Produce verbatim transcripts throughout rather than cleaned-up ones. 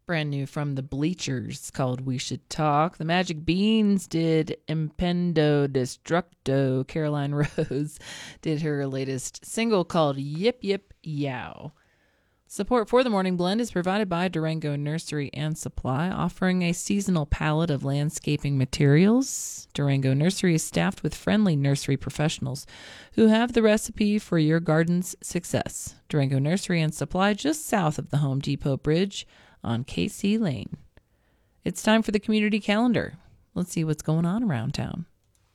Brand new from the Bleachers, called We Should Talk. The Magic Beans did Impendo Destructo. Caroline Rose did her latest single called Yip Yip Yow. Support for the Morning Blend is provided by Durango Nursery and Supply, offering a seasonal palette of landscaping materials. Durango Nursery is staffed with friendly nursery professionals who have the recipe for your garden's success. Durango Nursery and Supply, just south of the Home Depot Bridge on K C Lane. It's time for the community calendar. Let's see what's going on around town.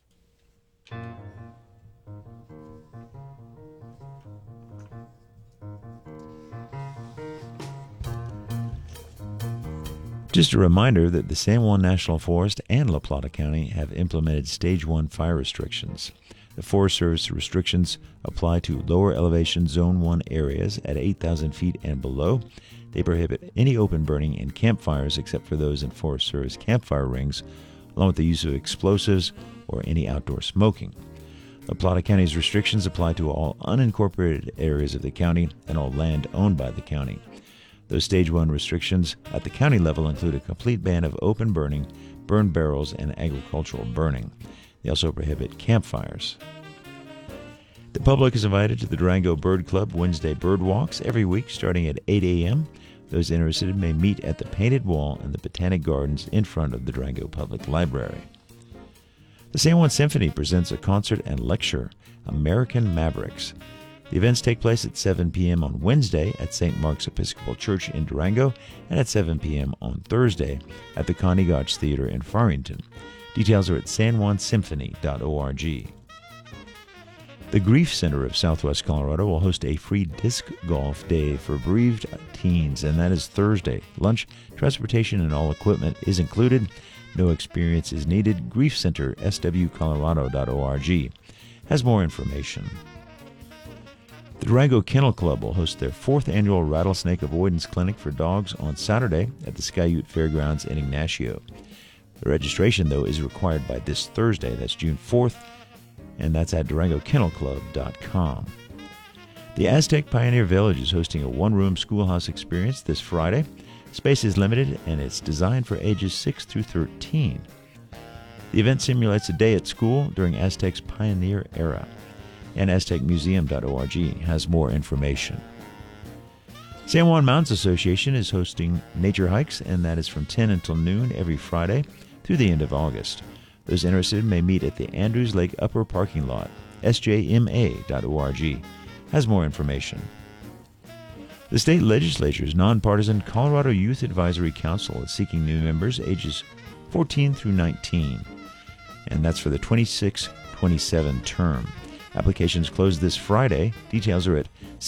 Just a reminder that the San Juan National Forest and La Plata County have implemented Stage one fire restrictions. The Forest Service restrictions apply to lower elevation Zone one areas at eight thousand feet and below. They prohibit any open burning in campfires except for those in Forest Service campfire rings, along with the use of explosives or any outdoor smoking. La Plata County's restrictions apply to all unincorporated areas of the county and all land owned by the county. Those Stage one restrictions at the county level include a complete ban of open burning, burned barrels, and agricultural burning. They also prohibit campfires. The public is invited to the Durango Bird Club Wednesday bird walks every week starting at eight a.m. Those interested may meet at the Painted Wall in the Botanic Gardens in front of the Durango Public Library. The San Juan Symphony presents a concert and lecture, American Mavericks. The events take place at seven p.m. on Wednesday at Saint Mark's Episcopal Church in Durango and at seven p.m. on Thursday at the Connie Gotch Theater in Farmington. Details are at san juan symphony dot org. The Grief Center of Southwest Colorado will host a free disc golf day for bereaved teens, and that is Thursday. Lunch, transportation, and all equipment is included. No experience is needed. Grief Center, s w colorado dot org, has more information. The Durango Kennel Club will host their fourth annual Rattlesnake Avoidance Clinic for dogs on Saturday at the Skyute Fairgrounds in Ignacio. The registration, though, is required by this Thursday. That's June fourth, and that's at durango kennel club dot com. The Aztec Pioneer Village is hosting a one-room schoolhouse experience this Friday. Space is limited, and it's designed for ages six through thirteen. The event simulates a day at school during Aztec's pioneer era, and aztec museum dot org has more information. San Juan Mountains Association is hosting nature hikes, and that is from ten until noon every Friday through the end of August. Those interested may meet at the Andrews Lake Upper Parking Lot. s j m a dot org has more information. The state legislature's nonpartisan Colorado Youth Advisory Council is seeking new members ages fourteen through nineteen, and that's for the twenty-six twenty-seven term. Applications close this Friday. Details are at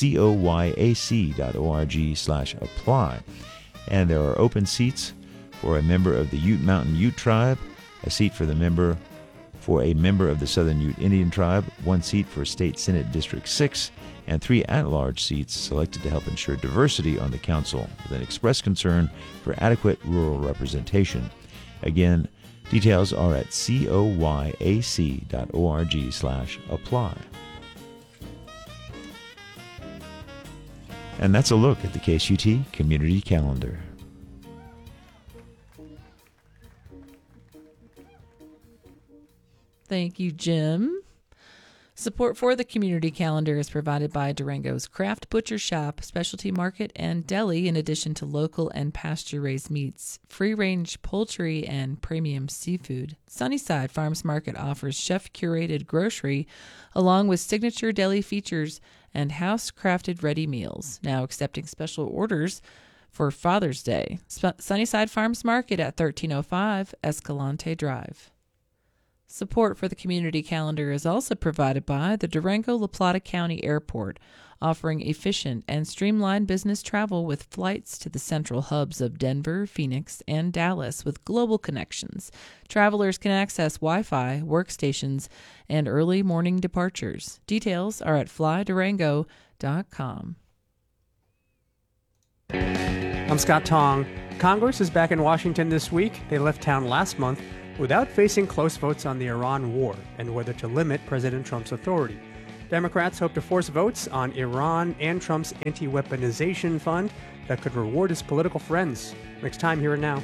coyac dot org slash apply. And there are open seats for a member of the Ute Mountain Ute Tribe, a seat for the member for a member of the Southern Ute Indian Tribe, one seat for State Senate District six, and three at-large seats selected to help ensure diversity on the council with an express concern for adequate rural representation. Again, details are at coyac dot org slash apply. And that's a look at the K S U T Community Calendar. Thank you, Jim. Support for the community calendar is provided by Durango's Craft Butcher Shop, Specialty Market, and Deli, in addition to local and pasture-raised meats, free-range poultry, and premium seafood. Sunnyside Farms Market offers chef-curated grocery, along with signature deli features and house-crafted ready meals, now accepting special orders for Father's Day. Sp- Sunnyside Farms Market at thirteen oh five Escalante Drive. Support for the community calendar is also provided by the Durango-La Plata County Airport, offering efficient and streamlined business travel with flights to the central hubs of Denver, Phoenix, and Dallas with global connections. Travelers can access Wi-Fi, workstations, and early morning departures. Details are at fly durango dot com. I'm Scott Tong. Congress is back in Washington this week. They left town last month without facing close votes on the Iran war and whether to limit President Trump's authority. Democrats hope to force votes on Iran and Trump's anti-weaponization fund that could reward his political friends. Next time, Here and Now.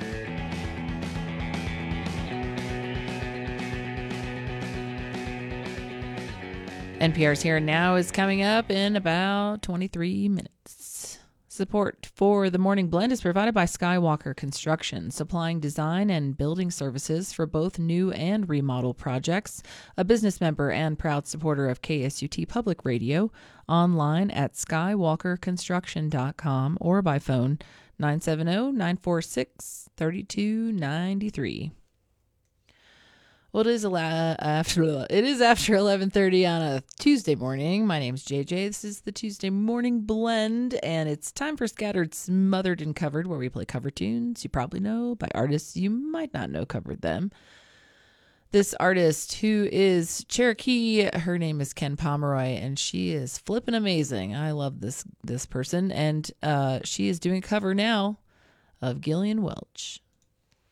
N P R's Here and Now is coming up in about twenty-three minutes. Support for the Morning Blend is provided by Skywalker Construction, supplying design and building services for both new and remodel projects. A business member and proud supporter of K S U T Public Radio, online at skywalker construction dot com or by phone nine seven zero, nine four six, three two nine three. Well, it is after it is after eleven thirty on a Tuesday morning. My name's J J. This is the Tuesday Morning Blend, and it's time for Scattered, Smothered, and Covered, where we play cover tunes you probably know by artists you might not know covered them. This artist, who is Cherokee, her name is Ken Pomeroy, and she is flippin' amazing. I love this this person, and uh, she is doing a cover now of Gillian Welch.